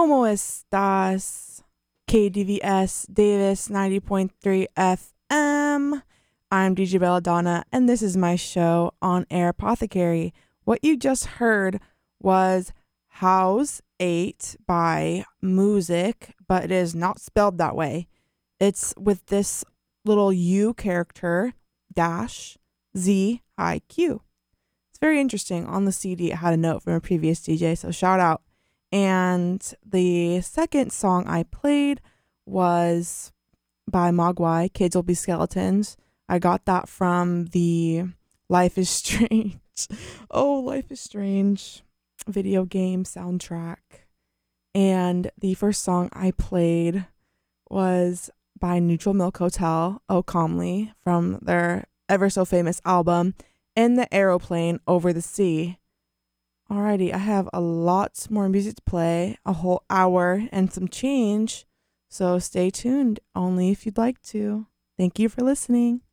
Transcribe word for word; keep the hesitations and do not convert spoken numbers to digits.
¿Cómo estás? K D V S Davis ninety point three F M. I'm D J Belladonna, and this is my show, On Air Apothecary. What you just heard was House eight by Music, but it is not spelled that way. It's with this little U character, dash, Z I Q. It's very interesting. On the C D, it had a note from a previous D J, so shout out. And the second song I played was by Mogwai, Kids Will Be Skeletons. I got that from the Life is Strange. Oh, Life is Strange video game soundtrack. And the first song I played was by Neutral Milk Hotel, Oh Calmly, from their ever so famous album, In the Aeroplane Over the Sea. Alrighty, I have a lot more music to play, a whole hour and some change, so stay tuned, only if you'd like to. Thank you for listening.